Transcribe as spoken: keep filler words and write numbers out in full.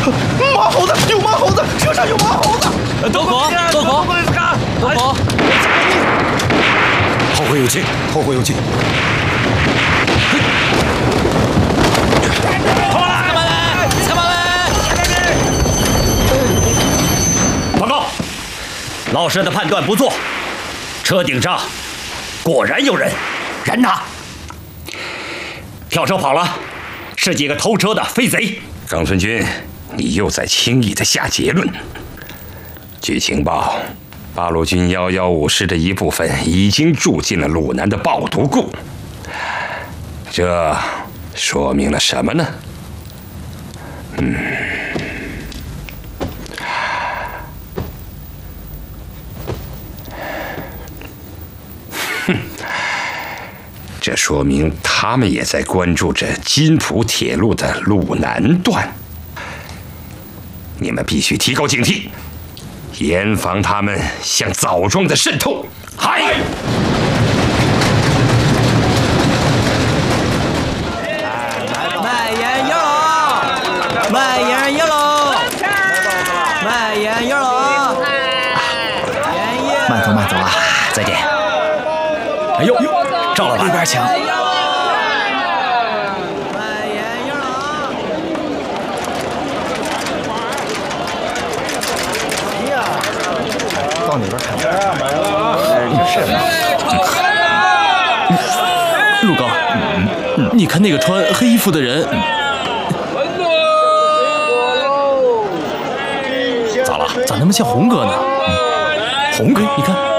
马猴子，有马猴子，车上有马猴子！ どこ？どこ？どこ？ 后会有期，后会有期。 报告，老师的判断不错，车顶上果然有人，人呢？跳车跑了，是几个偷车的飞贼。 冈村君，你又在轻易的下结论。据情报，八路军幺幺五师的一部分已经住进了鲁南的爆毒库，这说明了什么呢？嗯，哼，这说明他们也在关注着津浦铁路的鲁南段。你们必须提高警惕，严防他们向枣庄的渗透。嗨！ 卖烟烟喽！卖烟烟喽！卖烟烟喽！ 慢走慢走啊！再见。哎呦呦，赵老板，这边请。到哪边看？是是。 陆高，你看那个穿黑衣服的人。 咋了？ 咋那么像红哥呢？ 红哥， 你看。